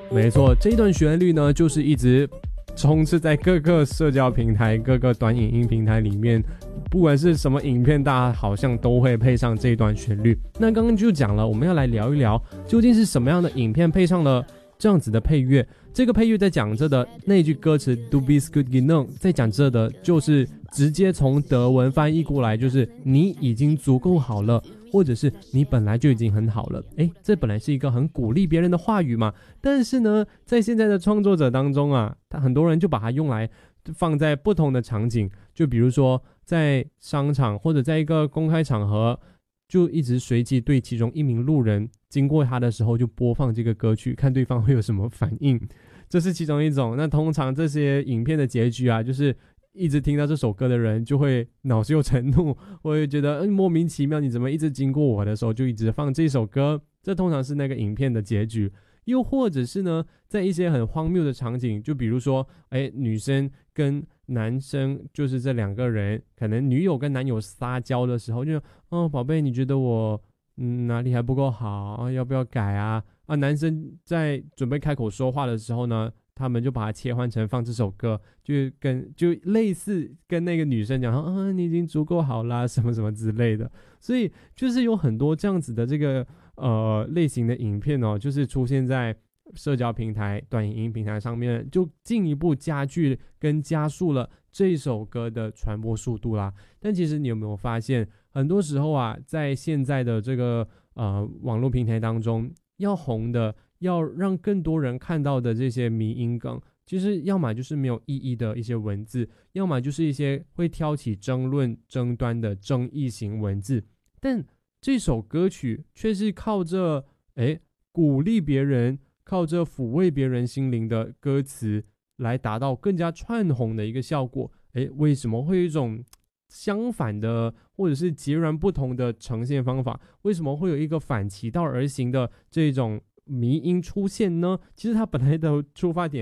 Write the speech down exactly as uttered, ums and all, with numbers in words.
没错，这一段旋律呢，就是一直充斥在各个社交平台、各个短影音平台里面，不管是什么影片，大家好像都会配上这一段旋律。那刚刚就讲了，我们要来聊一聊，究竟是什么样的影片配上了这样子的配乐。这个配乐在讲着的那句歌词 "Du bist gut genug" 在讲着的就是直接从德文翻译过来，就是你已经足够好了，或者是你本来就已经很好了。诶，这本来是一个很鼓励别人的话语嘛，但是呢，在现在的创作者当中啊，他很多人就把它用来放在不同的场景，就比如说在商场或者在一个公开场合，就一直随机对其中一名路人经过他的时候就播放这个歌曲，看对方会有什么反应，这是其中一种。那通常这些影片的结局啊，就是一直听到这首歌的人就会恼羞成怒，我会觉得、嗯、莫名其妙，你怎么一直经过我的时候就一直放这首歌，这通常是那个影片的结局。又或者是呢，在一些很荒谬的场景，就比如说哎，女生跟男生，就是这两个人可能女友跟男友撒娇的时候，就哦宝贝，你觉得我嗯哪里还不够好、啊、要不要改啊啊男生在准备开口说话的时候呢，他们就把它切换成放这首歌，就跟就类似跟那个女生讲啊你已经足够好啦什么什么之类的。所以就是有很多这样子的这个呃类型的影片哦，就是出现在社交平台、短影音平台上面，就进一步加剧跟加速了这首歌的传播速度啦。但其实你有没有发现，很多时候啊，在现在的这个呃网络平台当中，要红的，要让更多人看到的这些迷因梗，其实要么就是没有意义的一些文字，要么就是一些会挑起争论争端的争议型文字。但这首歌曲却是靠着诶鼓励别人，靠着抚慰别人心灵的歌词来达到更加串红的一个效果。诶，为什么会有一种相反的或者是截然不同的呈现方法？为什么会有一个反其道而行的这种迷因出现呢？其实它本来的出发点